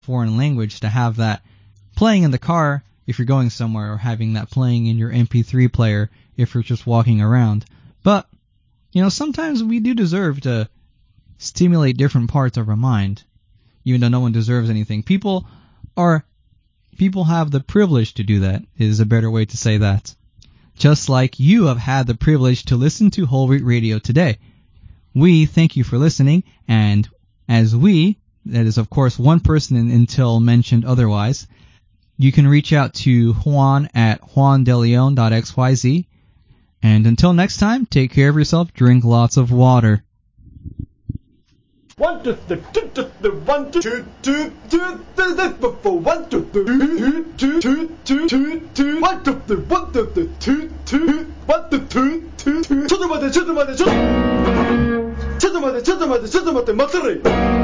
foreign language to have that playing in the car if you're going somewhere, or having that playing in your MP3 player if you're just walking around. But, sometimes we do deserve to stimulate different parts of our mind, even though no one deserves anything. People have the privilege to do that, is a better way to say that. Just like you have had the privilege to listen to Whole Wheat Radio today. We thank you for listening, and as we, that is of course one person until mentioned otherwise, you can reach out to Juan at juandeleon.xyz. And until next time, take care of yourself, drink lots of water. 1 2 3 2 2 3 1 2 2 2 2 4 1 2 3 2 2 2 2 2 1 2 3 1 2 3 2 2 1 2 2 2 ちょっと待って待って待って待って待って待って待って待って